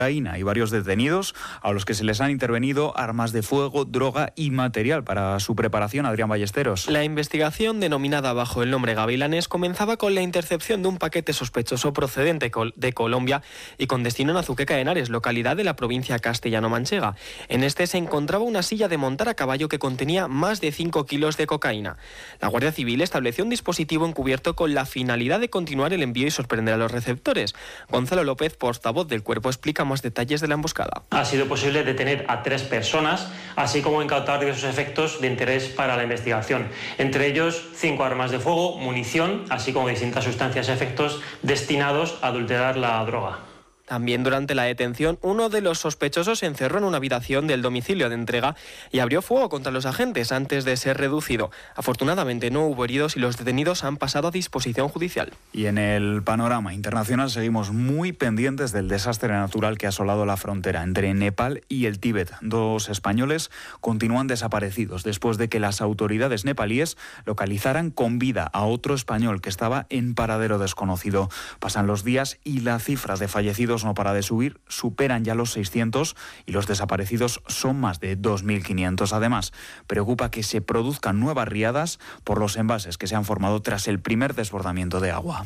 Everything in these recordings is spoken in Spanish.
y varios detenidos a los que se les han intervenido armas de fuego, droga y material para su preparación. Adrián Ballesteros. La investigación, denominada bajo el nombre Gavilanes, comenzaba con la intercepción de un paquete sospechoso procedente de Colombia y con destino en Azuqueca de Henares, localidad de la provincia castellano-manchega. En este se encontraba una silla de montar a caballo que contenía más de 5 kilos de cocaína. La Guardia Civil estableció un dispositivo encubierto con la finalidad de continuar el envío y sorprender a los receptores. Gonzalo López, portavoz del Cuerpo, explica más detalles de la emboscada. Ha sido posible detener a 3 personas, así como incautar diversos efectos de interés para la investigación. Entre ellos, 5 armas de fuego, munición, así como distintas sustancias y efectos destinados a adulterar la droga. También durante la detención, uno de los sospechosos se encerró en una habitación del domicilio de entrega y abrió fuego contra los agentes antes de ser reducido. Afortunadamente no hubo heridos y los detenidos han pasado a disposición judicial. Y en el panorama internacional seguimos muy pendientes del desastre natural que ha asolado la frontera entre Nepal y el Tíbet. 2 españoles continúan desaparecidos después de que las autoridades nepalíes localizaran con vida a otro español que estaba en paradero desconocido. Pasan los días y la cifra de fallecidos no para de subir, superan ya los 600 y los desaparecidos son más de 2.500. Además, preocupa que se produzcan nuevas riadas por los embalses que se han formado tras el primer desbordamiento de agua.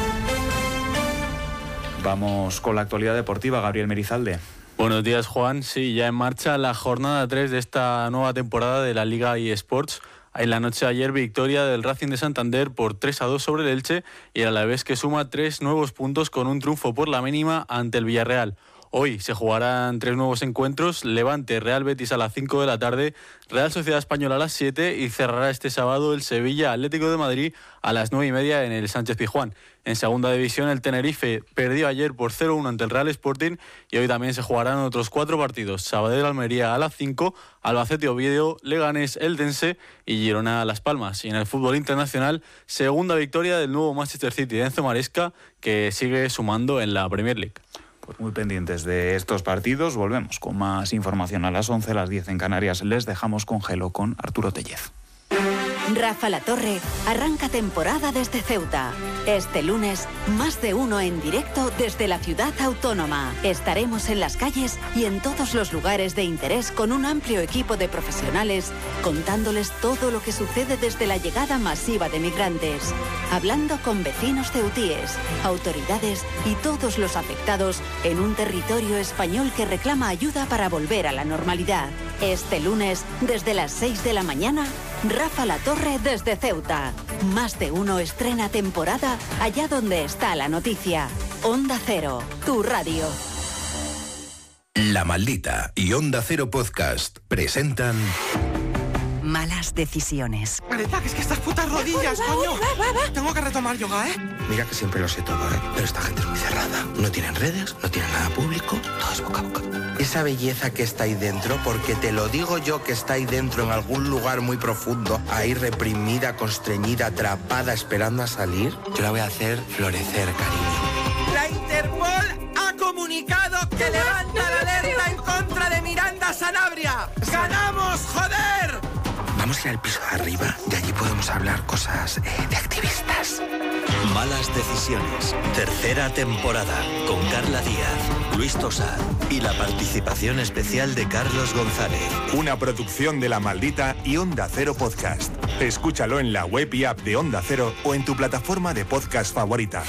Vamos con la actualidad deportiva, Gabriel Merizalde. Buenos días, Juan. Sí, ya en marcha la jornada 3 de esta nueva temporada de la Liga eSports. En la noche de ayer, victoria del Racing de Santander por 3-2 sobre el Elche y el Alavés que suma 3 nuevos puntos con un triunfo por la mínima ante el Villarreal. Hoy se jugarán 3 nuevos encuentros: Levante, Real Betis a las 5 de la tarde, Real Sociedad Española a las 7 y cerrará este sábado el Sevilla Atlético de Madrid a las 9:30 en el Sánchez Pizjuán. En segunda división, el Tenerife perdió ayer por 0-1 ante el Real Sporting y hoy también se jugarán otros 4 partidos: Sabadell Almería a las 5, Albacete Oviedo, Leganés Eldense y Girona Las Palmas. Y en el fútbol internacional, segunda victoria del nuevo Manchester City de Enzo Maresca, que sigue sumando en la Premier League. Pues muy pendientes de estos partidos. Volvemos con más información a las 11, a las 10 en Canarias. Les dejamos con Gelo con Arturo Tellez. Rafa Latorre arranca temporada desde Ceuta. Este lunes, más de uno en directo desde la ciudad autónoma. Estaremos en las calles y en todos los lugares de interés con un amplio equipo de profesionales, contándoles todo lo que sucede desde la llegada masiva de migrantes. Hablando con vecinos ceutíes, autoridades y todos los afectados en un territorio español que reclama ayuda para volver a la normalidad. Este lunes, desde las 6 de la mañana, Rafa Latorre desde Ceuta. Más de uno estrena temporada allá donde está la noticia. Onda Cero, tu radio. La Maldita y Onda Cero Podcast presentan... Malas decisiones. Marita, que es que estas putas rodillas, coño. Tengo que retomar yoga, ¿eh? Mira que siempre lo sé todo, ¿eh? Pero esta gente es muy cerrada. No tienen redes, no tienen nada público, todo es boca a boca. Esa belleza que está ahí dentro, porque te lo digo yo que está ahí dentro en algún lugar muy profundo, ahí reprimida, constreñida, atrapada, esperando a salir, yo la voy a hacer florecer, cariño. La Interpol ha comunicado que levanta la alerta en contra de Miranda Sanabria. ¡Ganamos, joder! Vamos a ir al piso de arriba y allí podemos hablar cosas de activistas. Malas decisiones. Tercera temporada. Con Carla Díaz, Luis Tosar y la participación especial de Carlos González. Una producción de La Maldita y Onda Cero Podcast. Escúchalo en la web y app de Onda Cero o en tu plataforma de podcast favorita.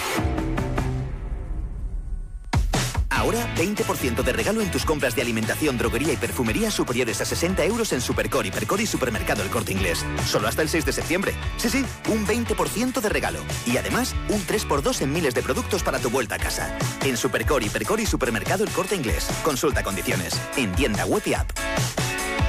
Ahora, 20% de regalo en tus compras de alimentación, droguería y perfumería superiores a 60 euros en Supercore, Hipercore y Supermercado El Corte Inglés. Solo hasta el 6 de septiembre. Sí, un 20% de regalo. Y además, un 3x2 en miles de productos para tu vuelta a casa. En Supercore, Hipercore y Supermercado El Corte Inglés. Consulta condiciones. En tienda web y app.